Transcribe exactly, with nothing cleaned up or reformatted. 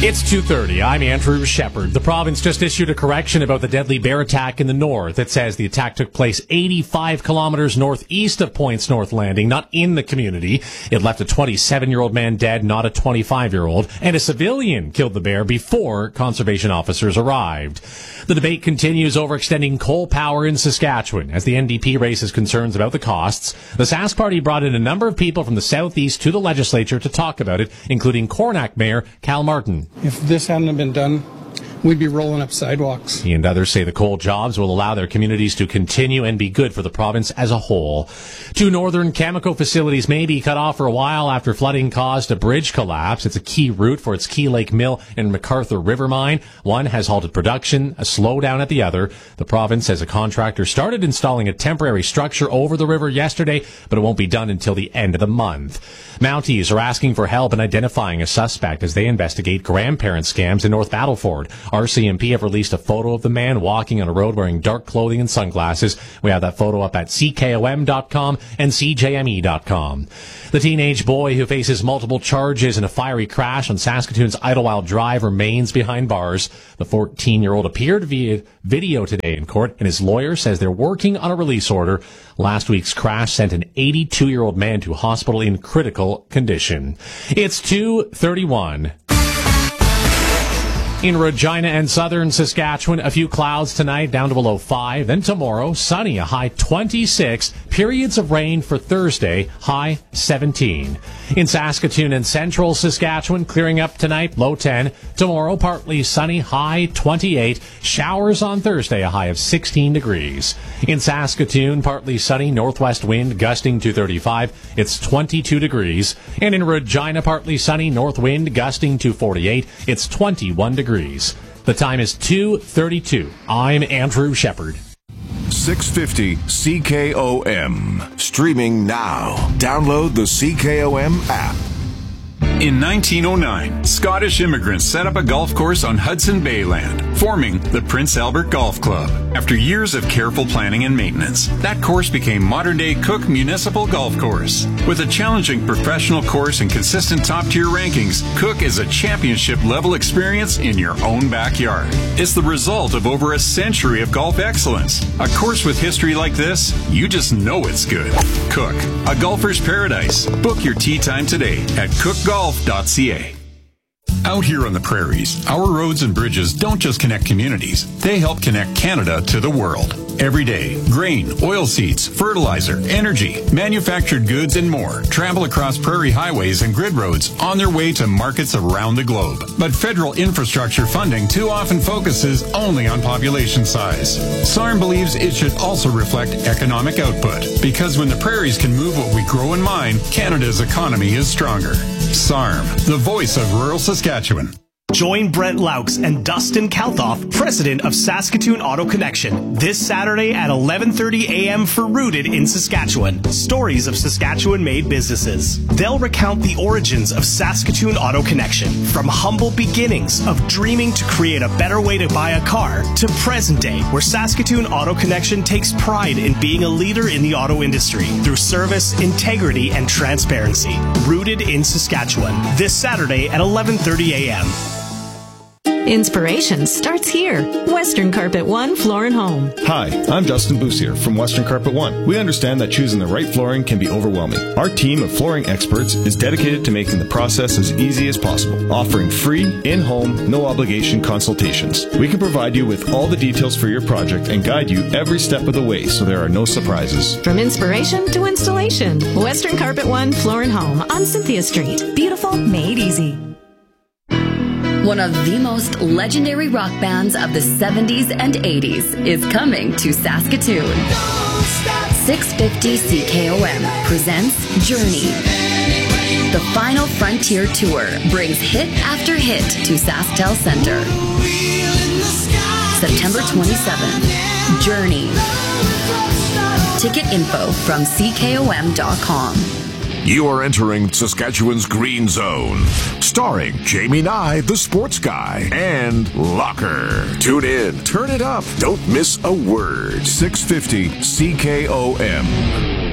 It's two thirty. I'm Andrew Shepard. The province just issued a correction about the deadly bear attack in the north. It says the attack took place eighty-five kilometers northeast of Points North Landing, not in the community. It left a twenty-seven-year-old man dead, not a twenty-five-year-old, and a civilian killed the bear before conservation officers arrived. The debate continues over extending coal power in Saskatchewan. As the N D P raises concerns about the costs, the Sask Party brought in a number of people from the southeast to the legislature to talk about it, including Coronach Mayor Cal Martin. If this hadn't been done, we'd be rolling up sidewalks. He and others say the coal jobs will allow their communities to continue and be good for the province as a whole. Two northern Cameco facilities may be cut off for a while after flooding caused a bridge collapse. It's a key route for its Key Lake Mill and MacArthur River Mine. One has halted production, a slowdown at the other. The province says a contractor started installing a temporary structure over the river yesterday, but it won't be done until the end of the month. Mounties are asking for help in identifying a suspect as they investigate grandparent scams in North Battleford. R C M P have released a photo of the man walking on a road wearing dark clothing and sunglasses. We have that photo up at C K O M dot com and C J M E dot com. The teenage boy who faces multiple charges in a fiery crash on Saskatoon's Idlewild Drive remains behind bars. The fourteen-year-old appeared via video today in court, and his lawyer says they're working on a release order. Last week's crash sent an eighty-two-year-old man to hospital in critical condition. It's two thirty-one. In Regina and southern Saskatchewan, a few clouds tonight, down to below five. Then tomorrow, sunny, a high twenty-six. Periods of rain for Thursday, high seventeen. In Saskatoon and central Saskatchewan, clearing up tonight, low ten. Tomorrow, partly sunny, high twenty-eight. Showers on Thursday, a high of sixteen degrees. In Saskatoon, partly sunny, northwest wind gusting to thirty-five. It's twenty-two degrees. And in Regina, partly sunny, north wind gusting to forty-eight. It's twenty-one degrees. The time is two thirty-two. I'm Andrew Shepard. six fifty C K O M. Streaming now. Download the C K O M app. In nineteen oh nine, Scottish immigrants set up a golf course on Hudson Bay land, forming the Prince Albert Golf Club. After years of careful planning and maintenance, that course became modern-day Cook Municipal Golf Course. With a challenging professional course and consistent top-tier rankings, Cook is a championship-level experience in your own backyard. It's the result of over a century of golf excellence. A course with history like this, you just know it's good. Cook, a golfer's paradise. Book your tee time today at cook golf dot c a. Out here on the prairies, our roads and bridges don't just connect communities, they help connect Canada to the world. Every day, grain, oilseeds, fertilizer, energy, manufactured goods, and more travel across prairie highways and grid roads on their way to markets around the globe. But federal infrastructure funding too often focuses only on population size. S A R M believes it should also reflect economic output, because when the prairies can move what we grow and mine, Canada's economy is stronger. S A R M, the voice of rural Saskatchewan. Join Brent Laux and Dustin Kalthoff, president of Saskatoon Auto Connection, this Saturday at eleven thirty a.m. for Rooted in Saskatchewan, Stories of Saskatchewan-Made Businesses. They'll recount the origins of Saskatoon Auto Connection, from humble beginnings of dreaming to create a better way to buy a car, to present day, where Saskatoon Auto Connection takes pride in being a leader in the auto industry through service, integrity, and transparency. Rooted in Saskatchewan, this Saturday at eleven thirty a.m. Inspiration starts here. Western Carpet One Floor and Home. Hi, I'm Justin Boussier from Western Carpet One. We understand that choosing the right flooring can be overwhelming. Our team of flooring experts is dedicated to making the process as easy as possible, offering free, in-home, no-obligation consultations. We can provide you with all the details for your project and guide you every step of the way so there are no surprises. From inspiration to installation, Western Carpet One Floor and Home on Cynthia Street. Beautiful, made easy. One of the most legendary rock bands of the seventies and eighties is coming to Saskatoon. six fifty C K O M presents Journey. The Final Frontier Tour brings hit after hit to SaskTel Center. September twenty-seventh, Journey. Ticket info from C K O M dot com. You are entering Saskatchewan's Green Zone, starring Jamie Nye, the sports guy, and Locker. Tune in, turn it up, don't miss a word. six fifty C K O M.